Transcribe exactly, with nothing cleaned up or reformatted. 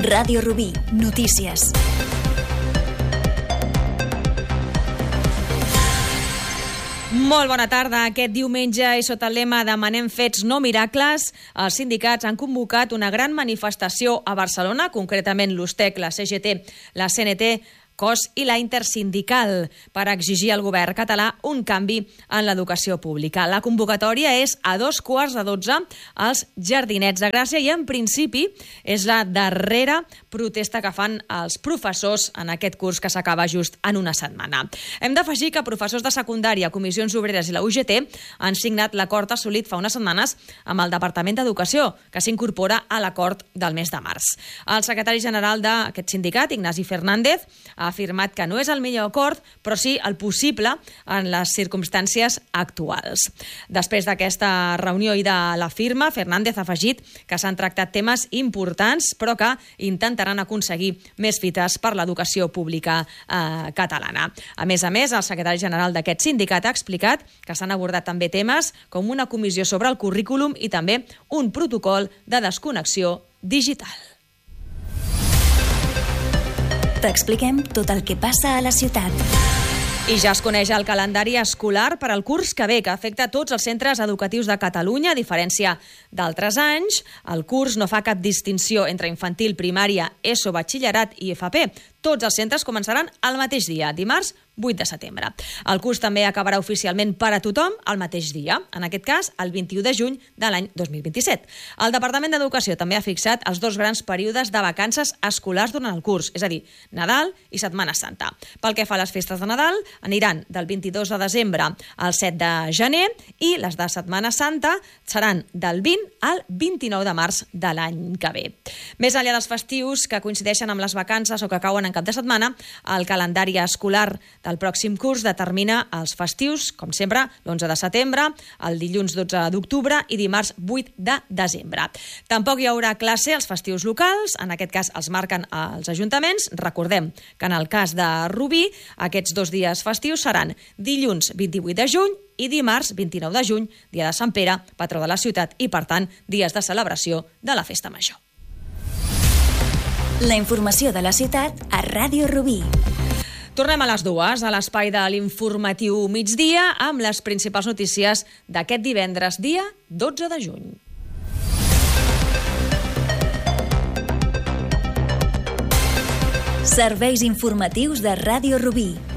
Ràdio Rubí, notícies. Molt bona tarda. Aquest diumenge i sota el lema Demanem fets, no miracles, els sindicats han convocat una gran manifestació a Barcelona, concretament l'U S T E C, la C G T, la C N T, C O S i la Intersindical, per exigir al govern català un canvi en l'educació pública. La convocatòria és a dos quarts de dotze als Jardinets de Gràcia i, en principi, és la darrera protesta que fan els professors en aquest curs que s'acaba just en una setmana. Hem d'afegir que professors de secundària, comissions obreres i la U G T han signat l'acord assolit fa unes setmanes amb el Departament d'Educació, que s'incorpora a l'acord del mes de març. El secretari general d'aquest sindicat, Ignasi Fernández, ha afirmat que no és el millor acord, però sí el possible en les circumstàncies actuals. Després d'aquesta reunió i de la firma, Fernández ha afegit que s'han tractat temes importants, però que intentaran aconseguir més fites per l'educació pública eh, catalana. A més a més, el secretari general d'aquest sindicat ha explicat que s'han abordat també temes com una comissió sobre el currículum i també un protocol de desconnexió digital. T'expliquem tot el que passa a la ciutat. I ja es coneix el calendari escolar per al curs que ve, que afecta tots els centres educatius de Catalunya. A diferència d'altres anys, el curs no fa cap distinció entre infantil, primària, ESO, batxillerat i F P. Tots els centres començaran el mateix dia, dimarts vuit de setembre. El curs també acabarà oficialment per a tothom el mateix dia, en aquest cas el vint-i-u de juny de l'any dos mil vint-i-set. El Departament d'Educació també ha fixat els dos grans períodes de vacances escolars durant el curs, és a dir, Nadal i Setmana Santa. Pel que fa a les festes de Nadal, aniran del vint-i-dos de desembre al set de gener i les de Setmana Santa seran del vint al vint-i-nou de març de l'any que ve. Més enllà dels festius que coincideixen amb les vacances o que cauen en cap de setmana, el calendari escolar del pròxim curs determina els festius, com sempre, l'onze de setembre, el dilluns dotze d'octubre i dimarts vuit de desembre. Tampoc hi haurà classe als festius locals, en aquest cas els marquen els ajuntaments. Recordem que en el cas de Rubí, aquests dos dies festius seran dilluns vint-i-vuit de juny i dimarts vint-i-nou de juny, dia de Sant Pere, patró de la ciutat i, per tant, dies de celebració de la Festa Major. La informació de la ciutat a Ràdio Rubí. Tornem a les dues, a l'espai de l'informatiu migdia, amb les principals notícies d'aquest divendres, dia dotze de juny. Serveis informatius de Ràdio Rubí.